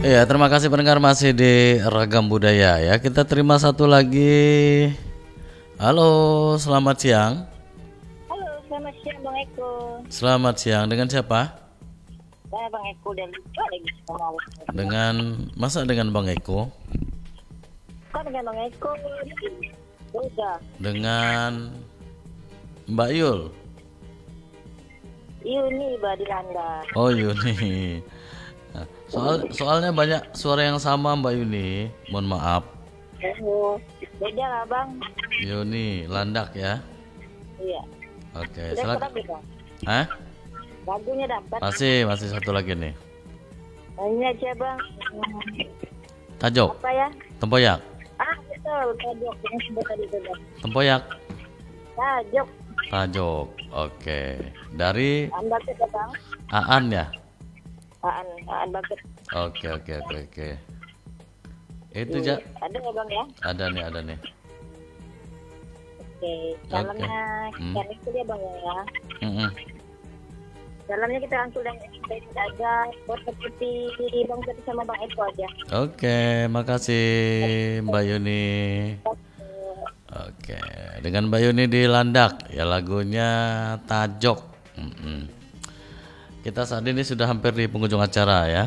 Iya, terima kasih pendengar masih di Ragam Budaya ya. Kita terima satu lagi. Halo, selamat siang. Halo, selamat siang Bang Eko. Selamat siang, dengan siapa? Saya Bang Eko dan lagi sama Dengan Bang Eko? Kan dengan Bang Eko. Udah. Dengan Mbak Yul. Yuni Badilanda. Oh, Yuni. Nah, soalnya banyak suara yang sama Mbak Yuni. Mohon maaf. Oh, beda lah Bang. Yuni Landak ya. Iya. Oke, Sudah dapat Bang? Hah? Lagunya dapat. Masih satu lagi nih. Ini aja Bang. Tajok. Apa ya? Tempoyak. Betul. Tajok. Yang sebut tadi itu Bang. Tempoyak. Tajok. Tajok. Oke. Dari Anda ya Bang. Aan ya. Aan Baget. Oke. Itu ja. Ada ya Bang ya? Ada nih. Oke. Salamnya kita itu dia Bang ya. Dalamnya kita langsung yang ada buat seperti Bang Jati sama Bang Eko aja. Oke, makasih Mbak Yuni. Oke, dengan Mbak Yuni di Landak ya, lagunya Tajok. Kita saat ini sudah hampir di penghujung acara ya.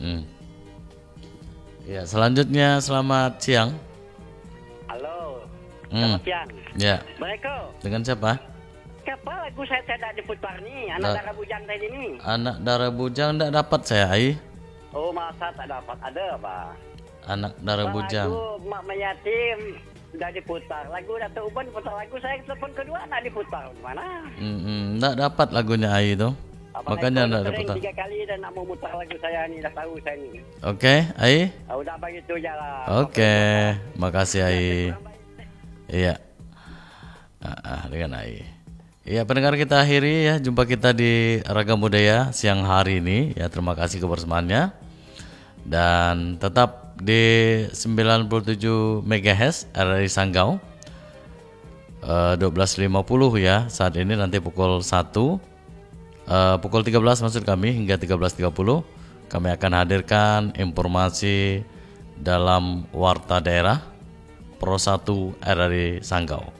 Ya, selanjutnya selamat siang. Halo, selamat siang. Ya. Bang Eko, Dengan siapa? kenapa lagu saya tidak diputar nih? Anak Darah Bujang tadi nih. Anak Darah Bujang enggak dapat saya, Ai. Oh, masa tak dapat? Ada apa? Anak Darah Bujang. Lagu Mak Meyatim sudah diputar. Lagu Dato' Uban putar lagu saya, telepon kedua nak diputar. Mana? Enggak dapat lagunya Ai itu. Makanya enggak diputar. 3 kali dan nak mau mutar lagu saya nih, dah tahu saya nih. Oke, Ai. Udah begitu aja lah. Oke, makasih Ai. Iya. Dengan Ai. Iya, pendengar, kita akhiri ya jumpa kita di Ragam Budaya siang hari ini ya. Terima kasih kebersamaannya. Dan tetap di 97 MHz RRI Sanggau 12.50 ya. Saat ini nanti pukul 1 pukul 13 maksud kami hingga 13.30 kami akan hadirkan informasi dalam Warta Daerah Pro 1 RRI Sanggau.